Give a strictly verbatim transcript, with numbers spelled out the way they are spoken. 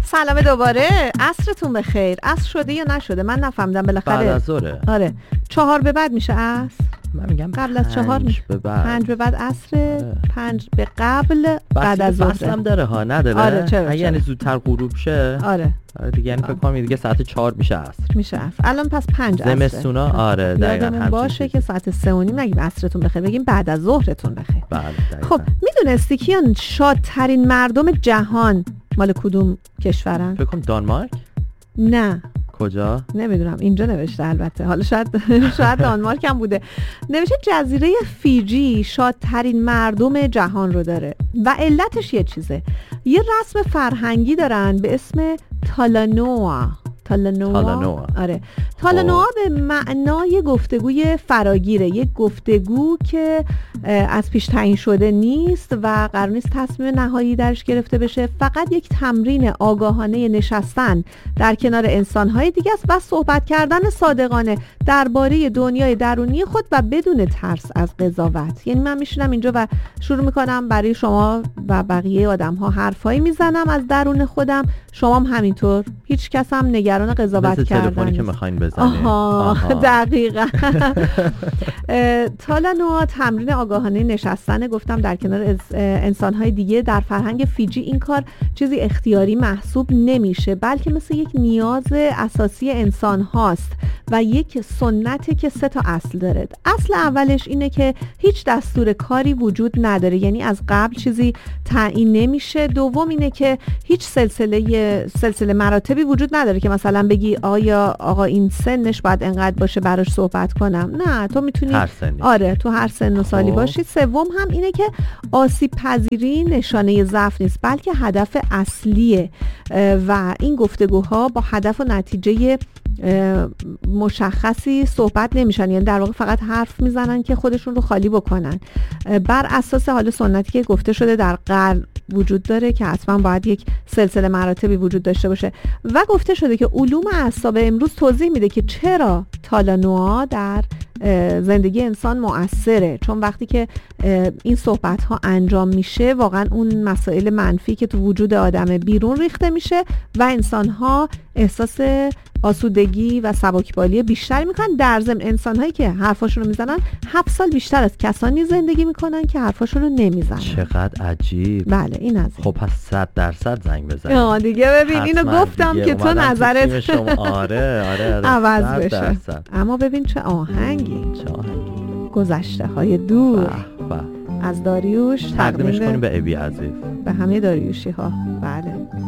سلام دوباره. عصرتون بخیر. عصر شده یا نشده؟ من نفهمیدم بالاخره. بعد از ظهره. آره. چهار به بعد میشه عصر. من میگم قبل از چهار میشه. به بعد. پنج به بعد عصر. آره. پنج به قبل بعد از ظهر. ظهر هم داره ها نداره. آره چرا؟ یعنی زودتر غروب شه. آره. آره دیگه یعنی فکر کنم دیگه ساعت چهار میشه عصر. میشه عصر. الان پس پنج عصر. زمستونا آره دقیقاً همین باشه که ساعت سه و نیم نگیم عصرتون بخیر، بگیم بعد از ظهرتون بخیر. بله دقیقاً. خب میدونستی کیان شادترین مردم جهان مال کدوم کشورن؟ فکر کنم دانمارک؟ نه. کجا؟ نمیدونم، اینجا نوشته البته، حالا شاید شاید دانمارک هم بوده. نوشته جزیره فیجی شادترین مردم جهان رو داره و علتش یه چیزه، یه رسم فرهنگی دارن به اسم تالانوآ. تالانوآ. تالانوآ. آره. تالانوآ به معنای گفتگوی فراگیره، یک گفتگو که از پیش تعیین شده نیست و قرار نیست تصمیم نهایی درش گرفته بشه، فقط یک تمرین آگاهانه نشستن در کنار انسان‌های دیگه است و صحبت کردن صادقانه درباره دنیای درونی خود و بدون ترس از قضاوت. یعنی من میشینم اینجا و شروع میکنم برای شما و بقیه آدم‌ها حرفایی میزنم از درون خودم، شما هم همینطور، هیچ کس هم نگران قضاوت کردن مثل تلفنی که میخواین بزنید. آها, آها. دقیقاً. تالانوآ تمرین آگاهانه نشستن، گفتم در کنار انسان‌های دیگه. در فرهنگ فیجی این کار چیزی اختیاری محسوب نمیشه، بلکه مثل یک نیاز اساسی انسان هاست و یک سنته که سه تا اصل داره. اصل اولش اینه که هیچ دستور کاری وجود نداره، یعنی از قبل چیزی تعیین نمیشه. دوم اینه که هیچ سلسله سلسله مراتبی وجود نداره که مثلا بگی آیا آقا این سنش باید انقدر باشه براش صحبت کنم. نه، تو میتونی آره تو هر سن و سالی باشی. سوم هم اینه که آسیب پذیری نشانه ضعف نیست، بلکه هدف اصلیه و این گفتگوها با هدف و نتیجه مشخصی صحبت نمیشن، یعنی در واقع فقط حرف میزنن که خودشون رو خالی بکنن. بر اساس حال سنتی که گفته شده در قرن وجود داره که حتما باید یک سلسله مراتبی وجود داشته باشه و گفته شده که علوم اعصاب امروز توضیح میده که چرا تالانوآ در زندگی انسان مؤثره، چون وقتی که این صحبت ها انجام میشه واقعا اون مسائل منفی که تو وجود آدم بیرون ریخته میشه و انسان ها احساس آسودگی و سبکبالی بیشتری میکنن. در ضمن انسان هایی که حرفاشون رو میزنن هفت سال بیشتر از کسانی زندگی میکنن که حرفاشون رو نمیزنن. چقدر عجیب. بله این از خب پس صد درصد زنگ بزنید. آه دیگه ببین اینو گفتم دیگه. که تو نظرت آره آره, آره عوض بشه. اما ببین چه آهنگی، چه آهنگی. گذشته های دور بح بح. از داریوش تقدیمش کنیم به ابی عزیز، به همه داریوشی ها. بله.